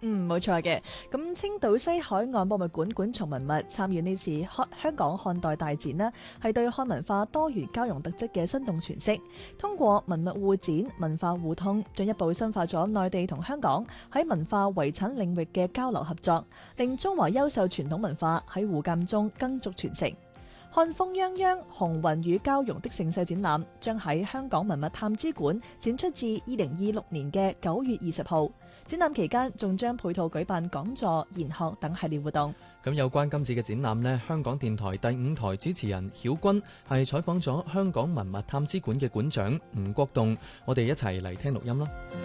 冇錯嘅。咁青島西海岸博物館館藏文物參與呢次香港漢代大展呢，係對漢文化多元交融特質嘅生動詮釋。通過文物互展、文化互通，進一步深化咗內地同香港喺文化遺產領域嘅交流合作，令中華優秀傳統文化喺互鑑中更續傳承。漢風泱泱，雄渾與交融的盛世展覽將喺香港文物探知館展出至2026年嘅9月20號。展覽期間仲將配套舉辦講座、研學等系列活動。 咁有關今次嘅展覽呢，香港電台第5台主持人曉君係採訪咗香港文物探知館嘅館長吳國棟，我哋一齊嚟聽錄音啦。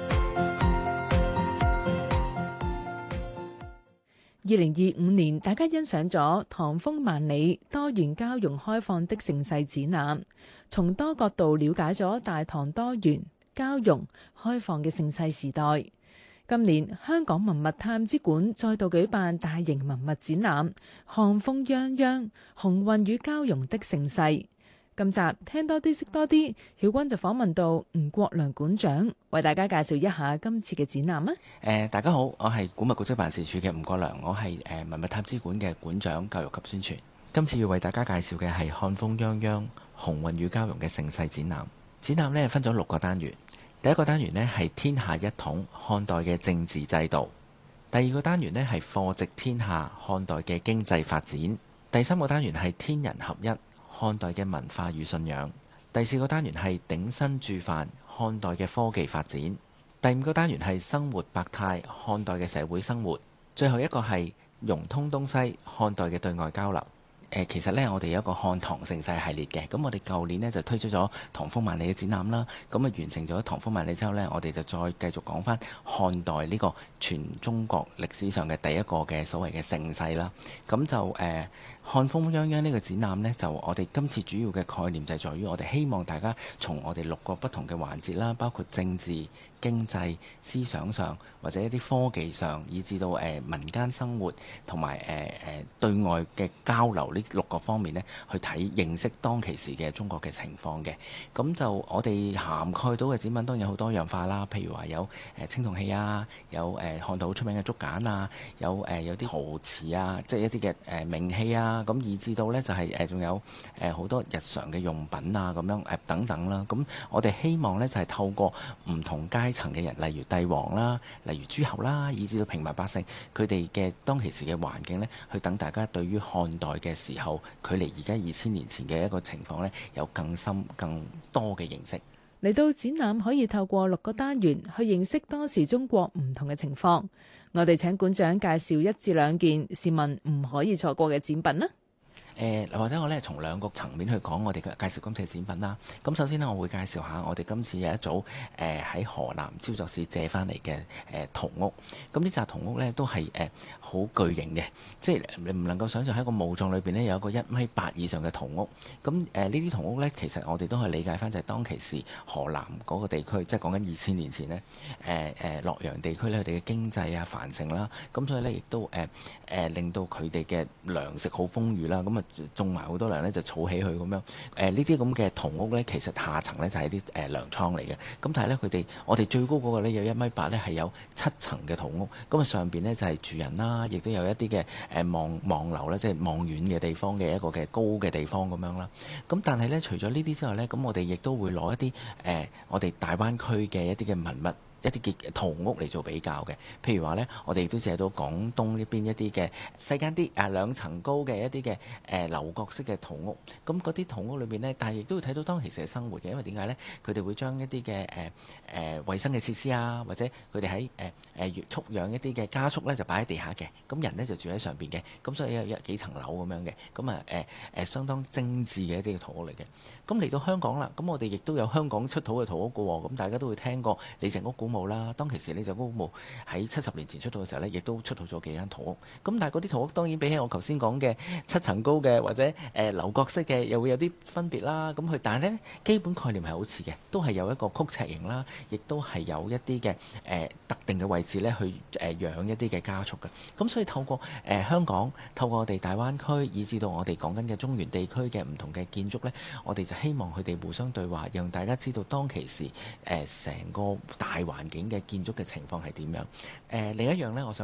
2025年，大家欣賞咗唐風萬里、多元交融開放的盛世展覽，從多角度了解咗大唐多元、交融、開放嘅盛世時代。今年香港文物探知館再度舉辦大型文物展覽《漢風泱泱，雄渾與交融的盛世》。今集聽多啲識多啲，曉君就訪問到吳國良館長，為大家介紹一下今次嘅展覽啊！ 大家好，我係古物古蹟辦事處嘅吳國良，我係文物探知館嘅館長、教育及宣傳。今次要為大家介紹嘅係《漢風泱泱，雄渾與交融嘅盛世》展覽。展覽呢分咗6個單元，第一個單元呢係天下一統漢代嘅政治制度，第二個單元呢係貨殖天下漢代嘅經濟發展，第3個單元係天人合一漢代嘅文化與信仰，第4個單元係鼎新鑄範漢代嘅科技發展，第5個單元係生活百態漢代嘅社會生活，最後一個係融通東西漢代嘅對外交流。其實呢，我哋有一個漢唐盛世系列嘅，咁我哋舊年呢就推出咗唐風萬里嘅展覽啦，咁啊完成咗唐風萬里之後呢，我哋就再繼續講翻漢代呢個全中國歷史上嘅第一個嘅所謂嘅盛世啦。咁就漢風泱泱呢個展覽呢，就我哋今次主要嘅概念就係在於我哋希望大家從我哋6個不同嘅環節啦，包括政治、經濟、思想上，或者一啲科技上，以至到民間生活同埋對外嘅交流呢6個方面呢，去認識當其時嘅中國嘅情況嘅。咁就我哋涵蓋到嘅展品當然有好多樣化啦，譬如話有青銅器啊，有漢代好出名嘅竹簡啊，有啲陶瓷啊，即係一啲嘅名器啊，咁以至到呢，就係仲有好多日常嘅用品啊，咁樣等等啦。咁我哋希望呢，就係透過唔同階層嘅人，例如帝王啦，例如諸侯啦，以至到平民百姓，佢哋嘅當其時嘅環境呢，去等大家對於漢代嘅時候，距離而家2000年前嘅一個情況呢，有更深更多嘅認識。 嚟到展覽可以透過6個單元去認識當時中國唔同嘅情況。我哋請館長介紹1至2件市民唔可以錯過嘅展品啦。 或者我咧從2個層面去講我哋嘅介紹今次嘅展品啦。咁首先呢，我會介紹下我哋今次有一組喺河南焦作市借翻嚟嘅銅屋。咁呢紮銅屋呢，都係好巨型嘅，即係你唔能夠想象喺個墓葬裏邊呢，有一個1.8米以上嘅銅屋。咁呢啲銅屋呢，其實我哋都係理解翻就係當其時河南嗰個地區，即係講緊2000年前呢，洛陽地區呢，佢哋嘅經濟啊繁盛啦，咁所以呢，亦都令到佢哋嘅糧食好豐裕啦。咁啊種埋好多糧咧，就儲起佢咁樣。呢啲咁嘅銅屋咧，其實下層咧就係啲糧倉嚟嘅。咁但係咧，我哋最高嗰個咧有1.8米咧，係有7層嘅銅屋。咁啊上邊咧就係住人啦，亦都有一啲嘅望樓啦，即係望遠嘅地方嘅一個嘅高嘅地方咁樣啦。咁但係咧，除咗呢啲之外咧，咁我哋亦都會攞一啲我哋大灣區嘅一啲嘅文物。一啲嘅銅屋嚟做比較嘅，譬如話呢，我哋亦都借到廣東呢邊一啲嘅細間啲2層高嘅一啲嘅樓閣式嘅銅屋。咁嗰啲銅屋裏面呢，但係亦都會睇到當其時嘅生活嘅，因為點解呢？佢哋會將一啲嘅衛生嘅設施啊，或者佢哋喺畜養一啲嘅家畜呢，就擺喺地下嘅，咁人呢，就住喺上邊嘅，咁所以有幾層樓咁樣嘅，咁啊相當精緻嘅一啲嘅銅屋嚟嘅。咁嚟到香港啦，咁我哋亦都有香港出土嘅銅屋嘅喎，咁大家都會聽過李鄭屋古墓啦。當其時李鄭屋古墓喺70年前出土嘅時候呢，亦都出土咗幾間銅屋。咁但係嗰啲銅屋當然比起我頭先講嘅7層高嘅或者樓閣式嘅，又會有啲分別啦。咁但係呢，基本概念係好似嘅，都係有一個曲尺形啦，亦都係有一啲嘅特定嘅位置呢去養一啲嘅家畜嘅。咁所以透過香港，透過我哋大灣區，以至到我哋講緊嘅中原地區嘅唔同嘅建築呢，我哋就希望佢哋互相對話，讓大家知道當其時成個大環境嘅建築嘅情況係點樣。另一樣呢，我想